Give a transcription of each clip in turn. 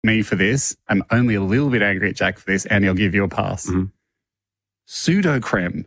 me for this. I'm only a little bit angry at Jack for this, and he'll give you a pass. Mm-hmm. Pseudo-creme.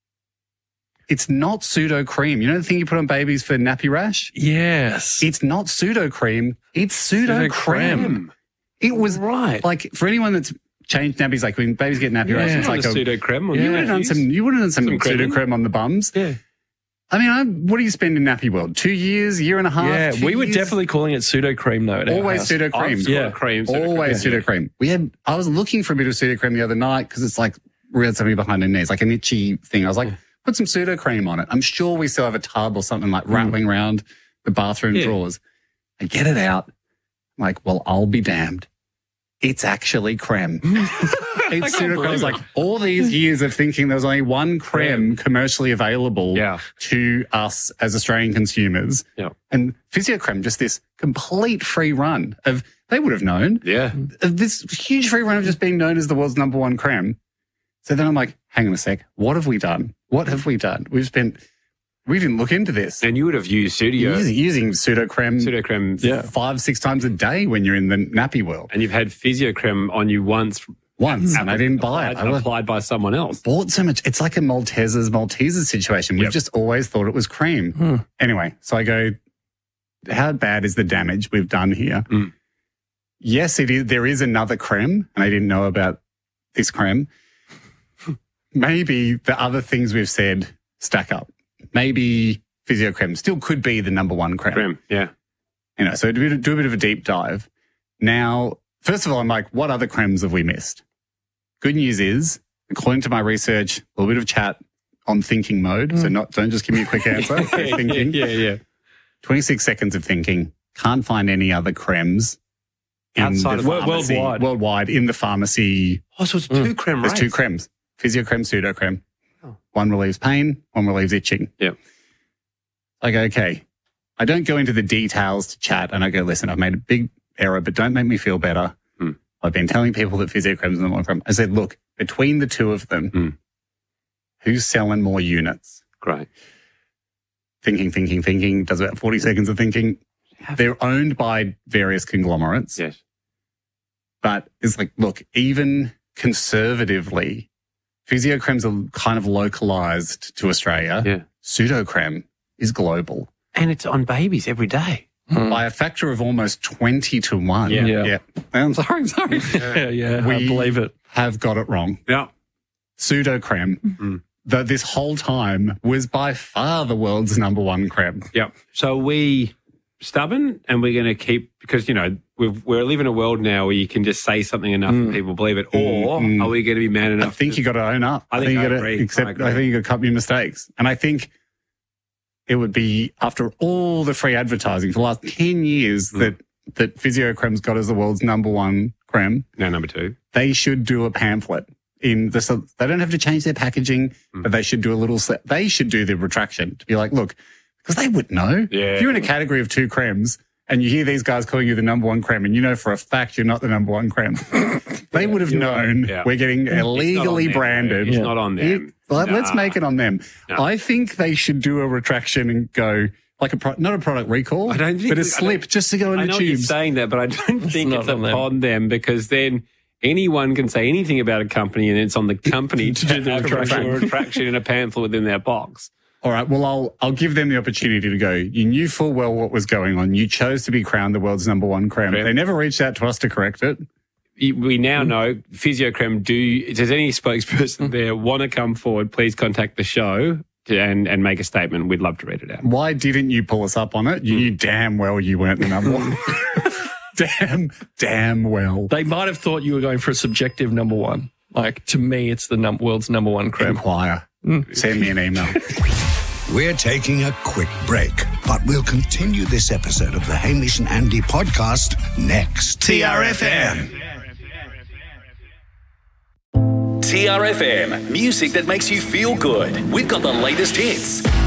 It's not pseudo-cream. You know the thing you put on babies for nappy rash? Yes. It's not pseudo-cream. It's pseudo-creme. It was Right. like, for anyone that's changed nappies, like when babies get nappy rash, it's like a pseudo-creme. You would have done some pseudo-creme on the bums. Yeah. I mean, what do you spend in Nappy World? 2 years, year and a half? Yeah, 2 we were years? definitely calling it pseudo-cream, though. At our Always house. pseudo-cream. Yeah. Cream. Always pseudo-cream. I was looking for a bit of pseudo-cream the other night because it's like we had something behind our knees, like an itchy thing. I was like, put some pseudo-cream on it. I'm sure we still have a tub or something like rattling around the bathroom drawers. I get it out. I'm like, well, I'll be damned. It's actually creme. It's pseudo-creme. It's like all these years of thinking there was only one creme commercially available to us as Australian consumers. Yeah. And Physiocreme, just this complete free run of, they would have known. Yeah. Of this huge free run of just being known as the world's number one creme. So then I'm like, hang on a sec. What have we done? What have we done? We didn't look into this. And you would have used using pseudo-creme 5-6 times a day when you're in the nappy world. And you've had Physiocreme on you once, and I didn't buy it. Applied by someone else. Bought so much. It's like a Maltesers situation. We've just always thought it was cream. Anyway, so I go, how bad is the damage we've done here? Yes, it is. There is another creme, and I didn't know about this creme. Maybe the other things we've said stack up. Maybe Physiocreme still could be the number one creme. Yeah. You know, so do a bit of a deep dive. Now, first of all, I'm like, what other cremes have we missed? Good news is, according to my research, a little bit of chat on thinking mode. So don't just give me a quick answer. Thinking. Yeah. 26 seconds of thinking. Can't find any other cremes outside of worldwide in the pharmacy. Oh, so it's two creme, right? There's two cremes. Physiocreme, pseudo-creme. One relieves pain, one relieves itching. Yeah. I go, okay. I don't go into the details to chat and I go, listen, I've made a big error, but don't make me feel better. I've been telling people that Physiocreme is the number one creme. I said, look, between the two of them, who's selling more units? Great. Thinking, does about 40 seconds of thinking. They're owned by various conglomerates. Yes. But it's like, look, even conservatively, Physiocremes are kind of localized to Australia. Yeah. Pseudo-creme is global. And it's on babies every day. By a factor of almost 20 to 1. Yeah. I'm sorry. Yeah. I believe it. Have got it wrong. Yeah. Pseudo-creme, this whole time, was by far the world's number one creme. Yeah. So we stubborn and we're going to keep, because, you know, we're living in a world now where you can just say something enough and people believe it. Or are we going to be man enough? I think you got to own up. I think you I got to agree. accept. I think you got to cut your mistakes. And I think it would be, after all the free advertising for the last 10 years that Physiocreme's got as the world's number one creme. No, number two. They should do a pamphlet. They don't have to change their packaging, but they should do a little, they should do the retraction to be like, look, because they would know. Yeah. If you're in a category of two cremes and you hear these guys calling you the number one creme and you know for a fact you're not the number one creme, they would have known we're getting illegally branded. It's not on them. Let's make it on them. No. I think they should do a retraction and go, like not a product recall, I don't think but a slip just to go in I the know you're tubes. saying that, but I don't think not it's on them. upon them because then anyone can say anything about a company and it's on the company to do the retraction in a pamphlet within their box. All right, well, I'll give them the opportunity to go. You knew full well what was going on. You chose to be crowned the world's number one creme. They never reached out to us to correct it. We now know Physiocreme. Does any spokesperson there want to come forward? Please contact the show and make a statement. We'd love to read it out. Why didn't you pull us up on it? You knew damn well you weren't the number one. damn well. They might have thought you were going for a subjective number one. Like, to me, it's the world's number one creme. Inquire. Send me an email. We're taking a quick break, but we'll continue this episode of the Hamish and Andy podcast next. TRFM. TRFM, music that makes you feel good. We've got the latest hits,